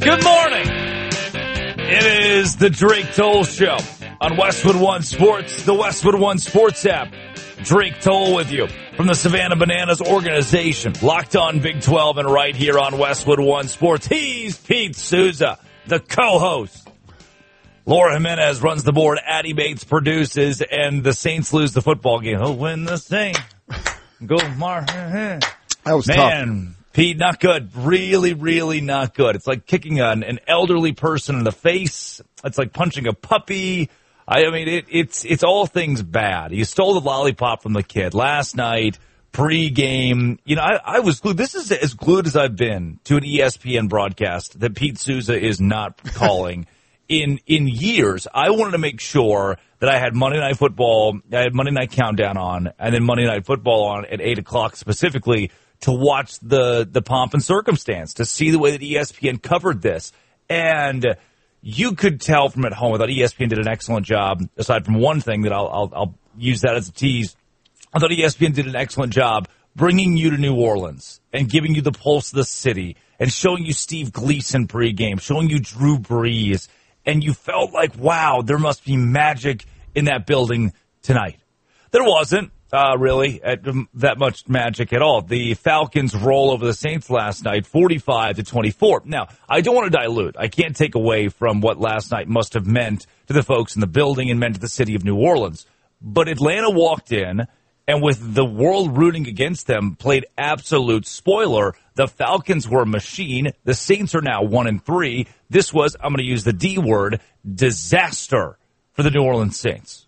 Good morning. It is the Drake Toll Show on Westwood One Sports, the Westwood One Sports app. Drake Toll with you from the Savannah Bananas organization. Locked on Big 12 and right here on Westwood One Sports. He's Pete Souza, the co-host. Laura Jimenez runs the board. Addie Bates produces, and the Saints lose the football game. He'll win the Saints. Go, That was tough. Man, Pete, not good. Really, really not good. It's like kicking an elderly person in the face. It's like punching a puppy. I mean, it's all things bad. You stole the lollipop from the kid last night, pre-game. You know, I was glued. This is as glued as I've been to an ESPN broadcast that Pete Souza is not calling in years. I wanted to make sure that I had Monday Night Football, I had Monday Night Countdown on, and then Monday Night Football on at 8 o'clock specifically to watch the pomp and circumstance, to see the way that ESPN covered this. And you could tell from at home that ESPN did an excellent job, aside from one thing that I'll use that as a tease. I thought ESPN did an excellent job bringing you to New Orleans and giving you the pulse of the city and showing you Steve Gleason pregame, showing you Drew Brees. And you felt like, wow, there must be magic in that building tonight. There wasn't really that much magic at all. The Falcons roll over the Saints last night, 45-24. Now, I don't want to dilute. I can't take away from what last night must have meant to the folks in the building and meant to the city of New Orleans. But Atlanta walked in, and with the world rooting against them, played absolute spoiler. The Falcons were a machine. The Saints are now 1-3. This was, I'm going to use the D word, disaster for the New Orleans Saints.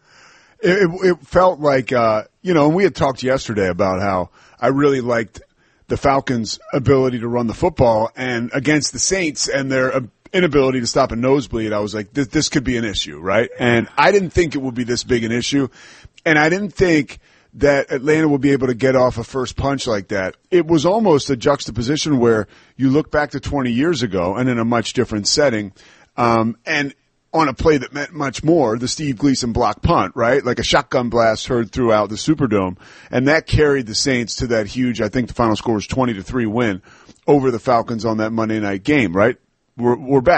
It felt like, and we had talked yesterday about how I really liked the Falcons' ability to run the football, and against the Saints and their inability to stop a nosebleed, I was like, this could be an issue, right? And I didn't think it would be this big an issue, and I didn't think that Atlanta would be able to get off a first punch like that. It was almost a juxtaposition where you look back to 20 years ago and in a much different setting, and on a play that meant much more, the Steve Gleason block punt, right? Like a shotgun blast heard throughout the Superdome. And that carried the Saints to that huge, I think the final score was 20-3 win over the Falcons on that Monday night game, right? We're back.